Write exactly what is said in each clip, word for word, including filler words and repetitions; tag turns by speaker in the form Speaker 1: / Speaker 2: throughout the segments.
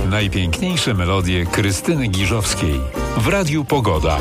Speaker 1: Najpiękniejsze melodie Krystyny Giżowskiej w Radiu Pogoda.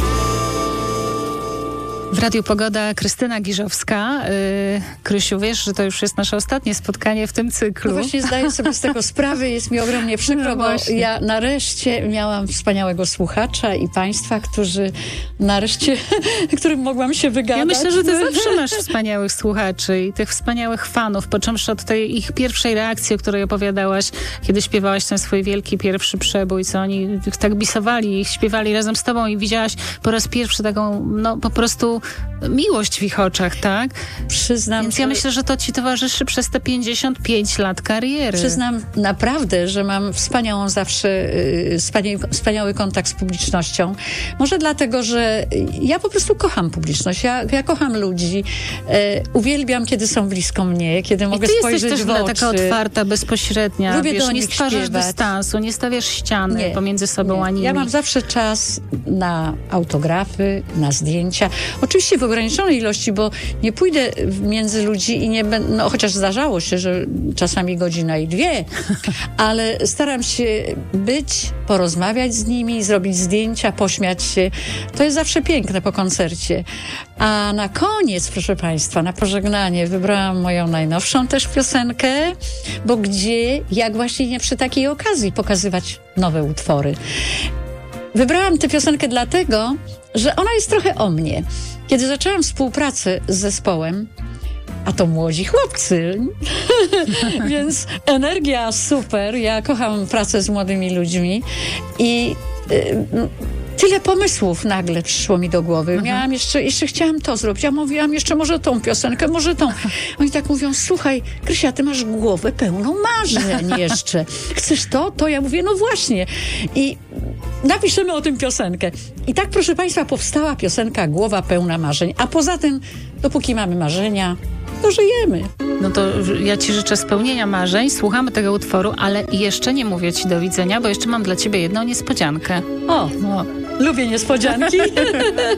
Speaker 2: W Radiu Pogoda Krystyna Giżowska. Yy, Krysiu, wiesz, że to już jest nasze ostatnie spotkanie w tym cyklu.
Speaker 3: No właśnie zdaję sobie z tego sprawę, jest mi ogromnie przykro, no bo ja nareszcie miałam wspaniałego słuchacza i państwa, którzy nareszcie, którym mogłam się wygadać.
Speaker 2: Ja myślę, że ty zawsze masz wspaniałych słuchaczy i tych wspaniałych fanów, począwszy od tej ich pierwszej reakcji, o której opowiadałaś, kiedy śpiewałaś ten swój wielki pierwszy przebój, co oni tak bisowali i śpiewali razem z tobą i widziałaś po raz pierwszy taką, no po prostu miłość w ich oczach, tak?
Speaker 3: Przyznam,
Speaker 2: Więc
Speaker 3: że...
Speaker 2: ja myślę, że to ci towarzyszy przez te pięćdziesiąt pięć lat kariery.
Speaker 3: Przyznam naprawdę, że mam wspaniałą zawsze, yy, wspania- wspaniały kontakt z publicznością. Może dlatego, że ja po prostu kocham publiczność. Ja, ja kocham ludzi. Yy, uwielbiam, kiedy są blisko mnie, kiedy mogę
Speaker 2: spojrzeć
Speaker 3: spojrzeć
Speaker 2: w oczy. Ty jesteś też
Speaker 3: w oczy.
Speaker 2: taka otwarta, bezpośrednia.
Speaker 3: Lubię
Speaker 2: Wiesz,
Speaker 3: do
Speaker 2: nie
Speaker 3: nich
Speaker 2: stwarzasz
Speaker 3: śpiewać.
Speaker 2: dystansu, nie stawiasz ściany
Speaker 3: Nie,
Speaker 2: pomiędzy sobą
Speaker 3: nie.
Speaker 2: ani
Speaker 3: Ja
Speaker 2: nimi.
Speaker 3: mam zawsze czas na autografy, na zdjęcia. Oczywiście w ograniczonej ilości, bo nie pójdę między ludzi i nie będę, no chociaż zdarzało się, że czasami godzina i dwie, ale staram się być, porozmawiać z nimi, zrobić zdjęcia, pośmiać się. To jest zawsze piękne po koncercie. A na koniec, proszę państwa, na pożegnanie wybrałam moją najnowszą też piosenkę, bo gdzie, jak właśnie nie przy takiej okazji pokazywać nowe utwory. Wybrałam tę piosenkę dlatego, że ona jest trochę o mnie. Kiedy zaczęłam współpracę z zespołem, a to młodzi chłopcy, więc energia super. Ja kocham pracę z młodymi ludźmi i y, tyle pomysłów nagle przyszło mi do głowy. Mhm. Miałam jeszcze, jeszcze chciałam to zrobić. Ja mówiłam jeszcze może tą piosenkę, może tą. Oni tak mówią, słuchaj, Krysia, ty masz głowę pełną marzeń jeszcze. Chcesz to? To ja mówię, no właśnie. I napiszemy o tym piosenkę. I tak, proszę państwa, powstała piosenka Głowa pełna marzeń. A poza tym, dopóki mamy marzenia, to żyjemy.
Speaker 2: No to ja ci życzę spełnienia marzeń, słuchamy tego utworu, ale jeszcze nie mówię ci do widzenia, bo jeszcze mam dla ciebie jedną niespodziankę.
Speaker 3: O, no, lubię niespodzianki.